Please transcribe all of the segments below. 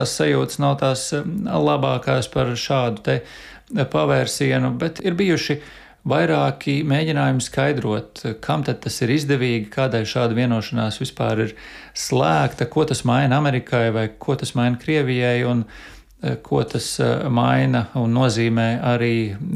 sajūtas nav tās labākās par šādu te pavērsienu, bet ir bijuši vairāki mēģinājumi skaidrot, kam tad tas ir izdevīgi, kādēļ šāda vienošanās vispār ir slēgta, ko tas maina Amerikai vai ko tas maina Krievijai un ko tas maina un nozīmē arī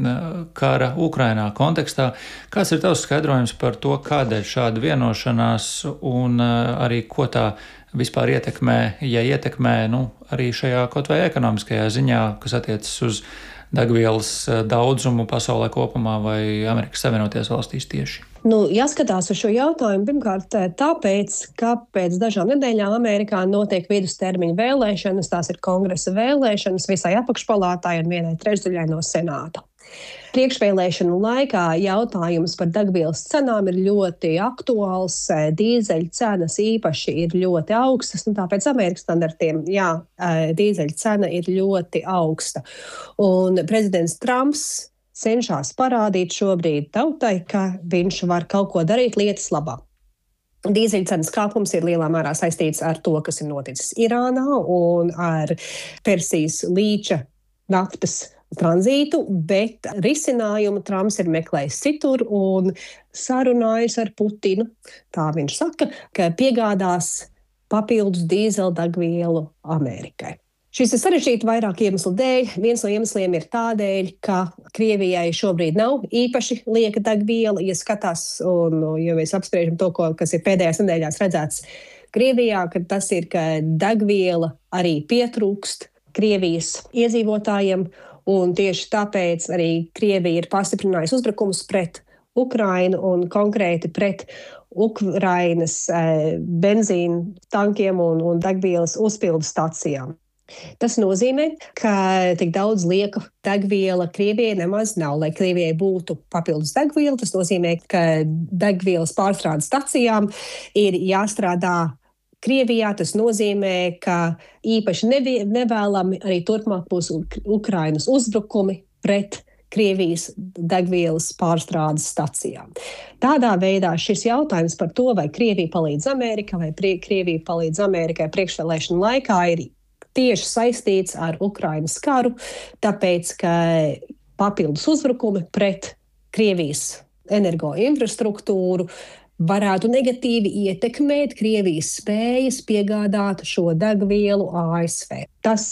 kara Ukrainā kontekstā. Kāds ir tavs skaidrojums par to, kādēļ šāda vienošanās un arī ko tā vispār ietekmē, ja ietekmē, arī šajā kaut vai ekonomiskajā ziņā, kas attiecas uz degvielas daudzumu pasaulē kopumā vai Amerikas Savienotajās valstīs tieši? Jāskatās uz šo jautājumu pirmkārt tāpēc, ka pēc dažām nedēļām Amerikā notiek vidustermiņa vēlēšanas, tās ir kongresa vēlēšanas visai apakšpalātai un 1/3 no senāta. Priekšvēlēšanu laikā jautājums par degvielas cenām ir ļoti aktuāls. Dīzeļu cenas īpaši ir ļoti augstas, tāpēc Amerikas standartiem, dīzeļu cena ir ļoti augsta. Un prezidents Trumps cenšas parādīt šobrīd tautai, ka viņš var kaut ko darīt lietas labā. Dīzeļu cenas kāpums ir lielā mērā saistīts ar to, kas ir noticis Irānā un ar Persijas līča naftas tranzītu, bet risinājumu Trumps ir meklējis citur un sarunājis ar Putinu. Tā viņš saka, ka piegādās papildus dīzeļdegvielu Amerikai. Šis ir sarežģīti vairāku iemeslu dēļ. Viens no iemesliem ir tādēļ, ka Krievijai šobrīd nav īpaši lieka degviela. Ja skatās un ja mēs apspriežam to, kas ir pēdējās nedēļās redzēts Krievijā, ka tas ir, ka degviela arī pietrūkst Krievijas iedzīvotājiem. Un tieši tāpēc arī Krievija ir pastiprinājusi uzbrukumus pret Ukrainu un konkrēti pret Ukrainas benzīna tankiem un degvielas uzpildes stacijām. Tas nozīmē, ka tik daudz lieka degviela Krievijai nemaz nav. Lai Krievijai būtu papildus degviela, tas nozīmē, ka degvielas pārstrādes stacijām ir jāstrādā Krievijā. Tas nozīmē, ka īpaši nevēlami arī turpmāk būs Ukrainas uzbrukumi pret Krievijas degvielas pārstrādes stacijām. Tādā veidā šis jautājums par to, vai Krievija palīdz Amerikai vai Krievija palīdz Amerikai priekšvēlēšanu laikā, ir tieši saistīts ar Ukrainas karu, tāpēc, ka papildus uzbrukumi pret Krievijas energoinfrastruktūru varētu negatīvi ietekmēt Krievijas spējas piegādāt šo degvielu ASV. Tas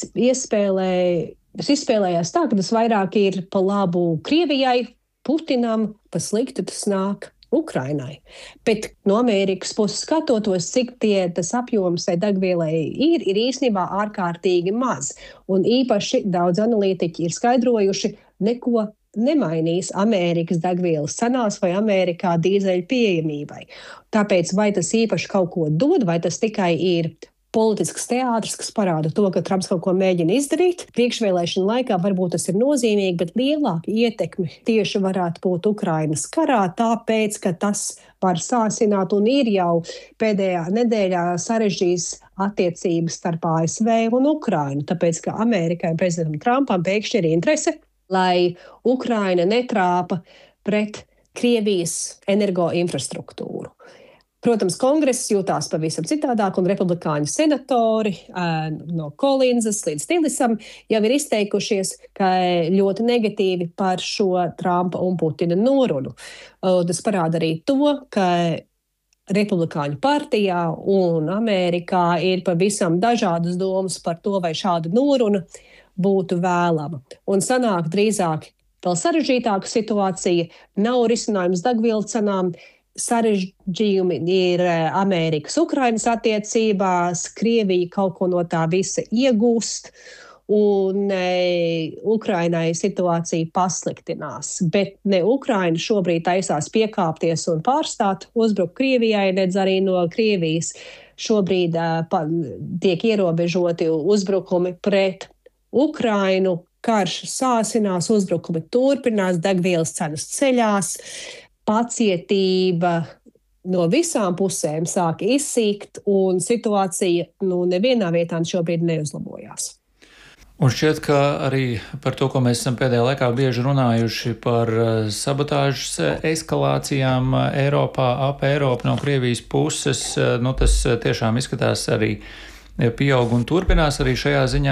izspēlējās tā, ka tas vairāk ir pa labu Krievijai, Putinam, pa sliktu tas nāk Ukrainai. Bet no Amerikas puses skatoties, cik tas apjoms tai degvielai ir īstenībā ārkārtīgi maz. Un īpaši daudz analītiķi ir skaidrojuši, neko nemainīs Amerikas degvielas cenās vai Amerikā dīzeļu pieejamībai. Tāpēc vai tas īpaši kaut ko dod, vai tas tikai ir politisks teātris, kas parāda to, ka Trumps kaut ko mēģina izdarīt. Priekšvēlēšana laikā varbūt tas ir nozīmīgi, bet lielāka ietekme tieši varētu būt Ukrainas karā, tāpēc, ka tas var sāsināt un ir jau pēdējā nedēļā sarežģījis attiecības starp ASV un Ukrainu. Tāpēc, ka Amerikai un prezidentam Trumpam pēkšņi ir interese, lai Ukraina netrāpa pret Krievijas energoinfrastruktūru. Protams, kongress jūtās pavisam citādāk, un republikāņu senatori no Kolinzas līdz Tilisam jau ir izteikušies, ka ļoti negatīvi par šo Trumpa un Putina norunu. Tas parāda arī to, ka republikāņu partijā un Amerikā ir pavisam dažādas domas par to, vai šāda noruna būtu vēlama. Un sanāk drīzāk vēl sarežģītāka situācija, nav risinājums degvielu cenām, sarežģījumi ir Amerikas Ukrainas attiecībās, Krievija kaut ko no tā visa iegūst, un Ukrainai situācija pasliktinās. Bet ne Ukraina šobrīd taisās piekāpties un pārstāt uzbrukt Krievijai, nedz arī no Krievijas šobrīd tiek ierobežoti uzbrukumi pret Ukrainu. Karš sāsinās, uzbrukumi turpinās, degvielas cenas ceļās. Pacietība no visām pusēm sāk izsīkt, un situācija nevienā vietā šobrīd neuzlabojās. Un šķiet, ka arī par to, ko mēs esam pēdējā laikā bieži runājuši par sabotāžas eskalācijām Eiropā, ap Eiropu no Krievijas puses, tas tiešām izskatās arī pieaug un turpinās arī šajā ziņā.